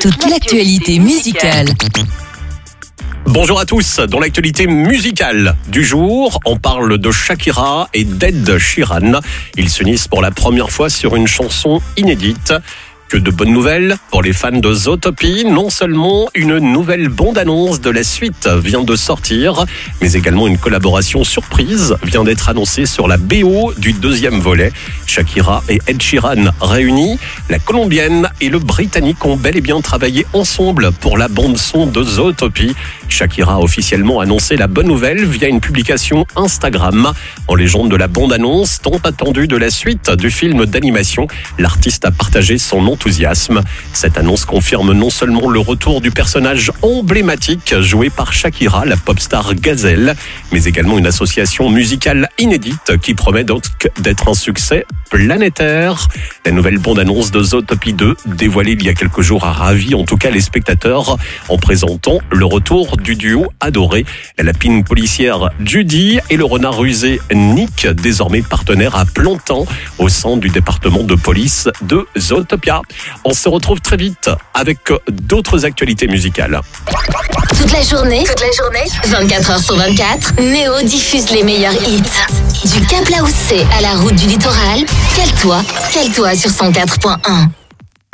toute l'actualité musicale. Bonjour à tous, dans l'actualité musicale du jour, on parle de Shakira et d'Ed Sheeran. Ils s'unissent pour la première fois sur une chanson inédite. Que de bonnes nouvelles pour les fans de Zootopie. Non seulement une nouvelle bande-annonce de la suite vient de sortir, mais également une collaboration surprise vient d'être annoncée sur la BO du deuxième volet. Shakira et Ed Sheeran réunis, la Colombienne et le Britannique ont bel et bien travaillé ensemble pour la bande-son de Zootopie. Shakira a officiellement annoncé la bonne nouvelle via une publication Instagram. En légende de la bande-annonce, tant attendue de la suite du film d'animation, l'artiste a partagé son enthousiasme. Cette annonce confirme non seulement le retour du personnage emblématique joué par Shakira, la pop star Gazelle, mais également une association musicale inédite qui promet donc d'être un succès planétaire. La nouvelle bande-annonce de Zootopie 2, dévoilée il y a quelques jours, a ravi en tout cas les spectateurs en présentant le retour du duo adoré. La lapine policière Judy et le renard rusé Nick, désormais partenaires à plein temps au sein du département de police de Zootopia. On se retrouve très vite avec d'autres actualités musicales. Toute la journée, 24h sur 24, Néo diffuse les meilleurs hits. Du Cap Laoussé à la route du littoral, cale-toi sur 104.1.